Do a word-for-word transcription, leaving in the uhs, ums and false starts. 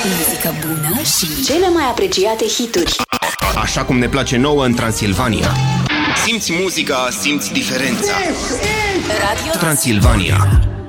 Muzică bună și cele mai apreciate hituri. Așa cum ne place nouă în Transilvania. Simți muzica, simți diferența. Radio Transilvania.